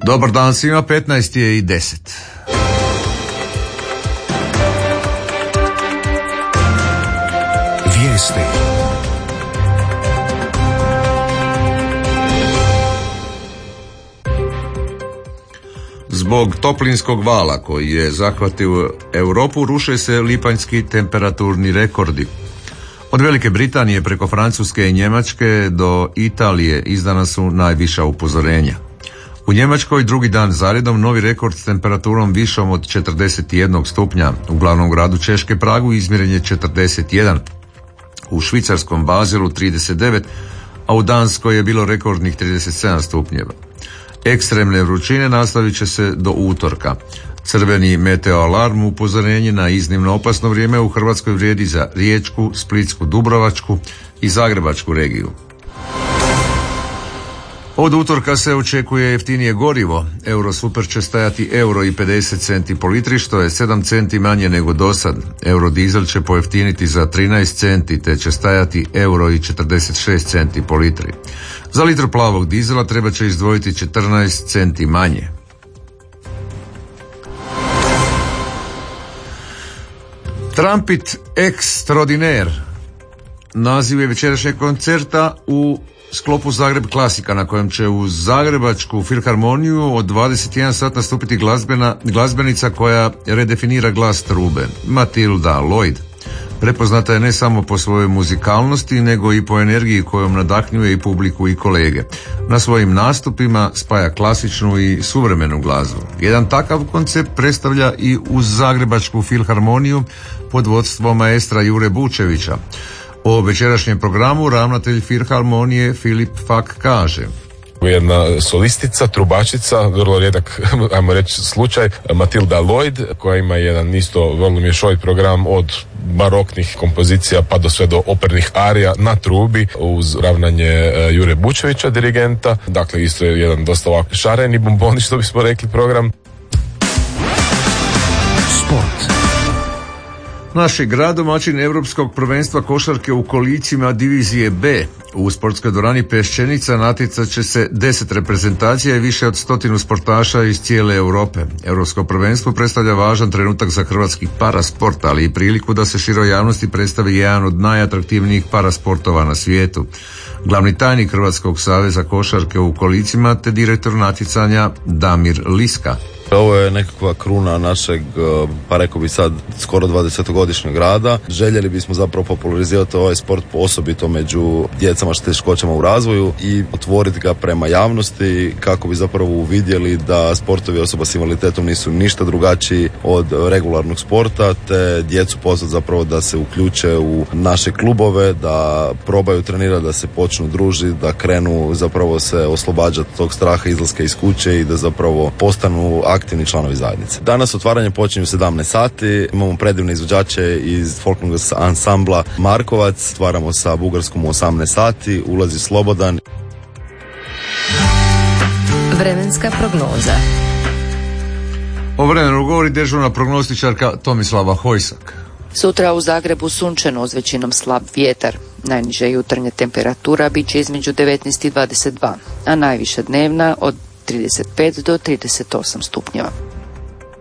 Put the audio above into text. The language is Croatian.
Dobar dan svima, 15 je i 10. Vijesti. Zbog toplinskog vala koji je zahvatio Europu, ruše se lipanjski temperaturni rekordi. Od Velike Britanije preko Francuske i Njemačke do Italije izdana su najviša upozorenja. U Njemačkoj drugi dan zaredom novi rekord s temperaturom višom od 41 stupnja. U glavnom gradu Češke Pragu izmjeren je 41. U švicarskom Bazelu 39, a u Danskoj je bilo rekordnih 37 stupnjeva. Ekstremne vrućine nastavit će se do utorka. Crveni meteoalarm, upozorenje na iznimno opasno vrijeme u Hrvatskoj vrijedi za Riječku, Splitsku, Dubrovačku i Zagrebačku regiju. Od utorka se očekuje jeftinije gorivo. Eurosuper će stajati €1,50 po litri, što je 7 centi manje nego dosad. Eurodizel će pojeftiniti za 13 centi, te će stajati €1,46 po litri. Za litru plavog dizela treba će izdvojiti 14 centi manje. Trumpet Extraordinaire naziv je večerašnjeg koncerta u sklopu Zagreb klasika, na kojem će u Zagrebačku filharmoniju od 21 sat nastupiti glazbenica koja redefinira glas trube, Matilda Lloyd. Prepoznata je ne samo po svojoj muzikalnosti, nego i po energiji kojom nadahnjuje i publiku i kolege. Na svojim nastupima spaja klasičnu i suvremenu glazbu. Jedan takav koncept predstavlja i uz Zagrebačku filharmoniju pod vodstvom maestra Jure Bučevića. O večerašnjem programu ravnatelj filharmonije Filip Fak kaže: jedna solistica, trubačica, vrlo rijedak, ajmo reći, slučaj, Matilda Lloyd, koja ima jedan isto vrlo mješovit program od baroknih kompozicija pa do sve do opernih arija na trubi uz ravnanje Jure Bučevića, dirigenta. Dakle, isto je jedan dosta ovako šareni bomboni, što bismo rekli, program. Sport. Naš grad domaćin Europskog prvenstva košarke u kolicima divizije B. U sportskoj dvorani Peščenica natjecat će se 10 reprezentacija i više od 100 sportaša iz cijele Europe. Europsko prvenstvo predstavlja važan trenutak za hrvatski parasport, ali i priliku da se široj javnosti predstavi jedan od najatraktivnijih parasportova na svijetu. Glavni tajnik Hrvatskog saveza košarke u kolicima te direktor natjecanja Damir Liska. Ovo je nekakva kruna našeg, pa rekao bi sad, skoro 20-godišnjeg rada. Željeli bismo zapravo popularizirati ovaj sport osobito među djecama s teškoćama u razvoju i otvoriti ga prema javnosti kako bi zapravo uvidjeli da sportovi osoba s invaliditetom nisu ništa drugačiji od regularnog sporta, te djecu pozvati zapravo da se uključe u naše klubove, da probaju trenirati, da se počnu družiti, da krenu zapravo se oslobađati tog straha izlaska iz kuće i da zapravo postanu aktivni članovi zajednice. Danas otvaranje počinje u 17 sati, imamo predivne izvođače iz folklornog ansambla Markovac, otvaramo sa Bugarskom u 18 sati, ulazi slobodan. Vremenska prognoza. O vremenu govori dežurna prognostičarka Tomislava Hojsak. Sutra u Zagrebu sunčano uz većinom slab vjetar. Najniža jutarnja temperatura bit će između 19 i 22, a najviša dnevna od 35 do 38 stupnjeva.